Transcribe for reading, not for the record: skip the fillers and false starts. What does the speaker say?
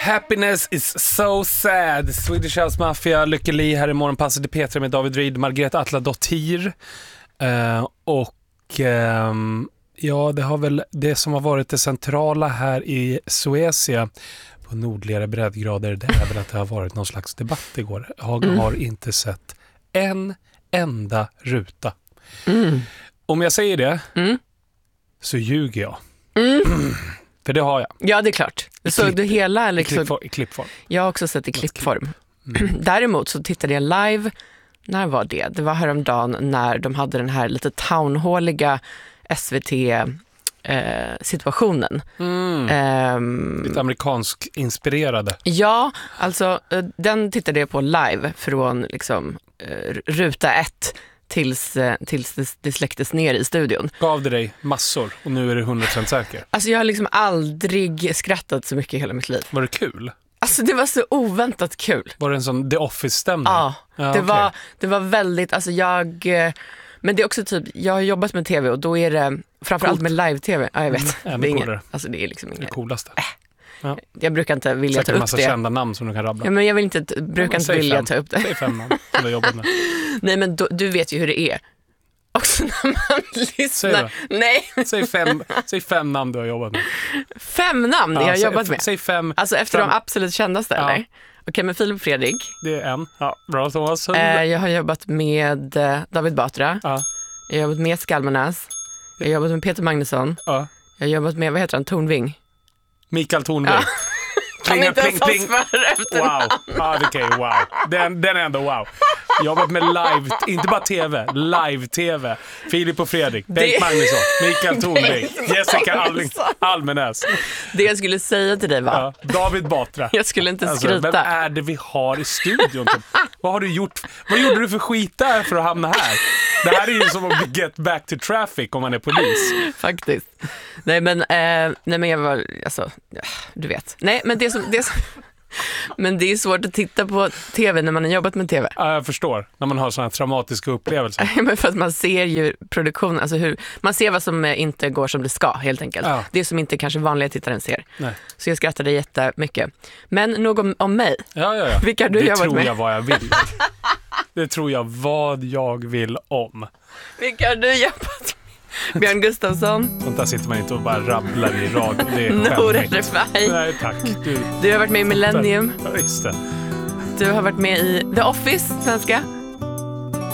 Happiness is so sad. Swedish House Mafia, Lykke Li här i Morgonpasset i P3 med David Reed, Margareta Atladottir. Ja, det har väl det som har varit det centrala här i Suecia på nordligare breddgrader, det är väl att det har varit någon slags debatt igår. Jag har inte sett en enda ruta. Om jag säger det så ljuger jag. För det har jag. Ja, det är klart. Såg du hela? Liksom, I klippform. Jag har också sett i klippform. Däremot så tittade jag live. När var det? Det var häromdagen när de hade den här lite townhalliga SVT-situationen. Lite amerikansk inspirerade. Ja, alltså den tittade jag på live från liksom, ruta 1 tills det släcktes ner i studion. Gav det dig massor och nu är det 100% säker. Alltså jag har liksom aldrig skrattat så mycket i hela mitt liv. Var det kul? Alltså det var så oväntat kul. Var det en sån The Office-stämning? Ja, det var väldigt, alltså men det är också typ, jag har jobbat med tv och då är det framförallt med live-tv. Ja, jag vet. Det är inget, alltså det är liksom inget. Det coolaste. Ja. Jag brukar inte vilja ta upp det. Säkert en massa kända namn som du kan rabbla. Ja, men jag vill inte, brukar inte vilja ta upp det. Säg 5 namn som du har jobbat med. Nej, men du vet ju hur det är. Också när man lyssnar. Nej. Säg 5 namn du har jobbat med. 5 namn jag har jobbat med? Säg 5. Alltså efter de absolut kändaste, eller? Okej, med Filip Fredrik. Det är en. Ja, bra Thomas. Jag har jobbat med David Batra. Ja. Jag har jobbat med Skalmarnäs. Jag har jobbat med Peter Magnusson. Ja. Jag har jobbat med, vad heter han, Tornving? Mikael Tornving. Ja. Kan inte ens ha svärre efter wow. Wow. Den är ändå wow. Jobbat med live, inte bara tv, live-tv. Filip och Fredrik, Bengt Magnusson, Mikael Tornving, Jessica Almenäs. Det jag skulle säga till dig var David Batra. Jag skulle inte skryta. Vem är det vi har i studion? Vad har du gjort? Vad gjorde du för skit där för att hamna här? Det här är ju som att get back to traffic om man är polis. Faktiskt. Nej men jag var, alltså, du vet. Nej, men men det är svårt att titta på tv när man har jobbat med tv. Ja, jag förstår. När man har sådana traumatiska upplevelser. Men för att man ser ju produktionen, alltså man ser vad som inte går som det ska, helt enkelt. Ja. Det som inte kanske vanliga tittaren ser. Nej. Så jag skrattade jättemycket. Men nog om mig. Ja. Vilka har du jobbat med? Det tror jag vad jag vill. Det tror jag vad jag vill om. Vilka har du jobbat med? Björn Gustafsson. Sånt där sitter man inte och bara rabblar i radio. Det är Nora Refai. Nej, tack. Du har varit med i Millennium. Ja, just det. Du har varit med i The Office, svenska.